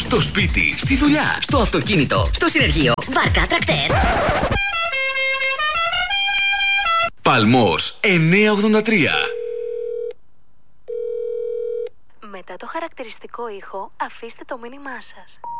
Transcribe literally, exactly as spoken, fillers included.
Στο σπίτι, στη δουλειά, στο αυτοκίνητο, στο συνεργείο. Βάρκα, τρακτέρ. Παλμός εννιακόσια ογδόντα τρία. Μετά το χαρακτηριστικό ήχο, αφήστε το μήνυμά σας.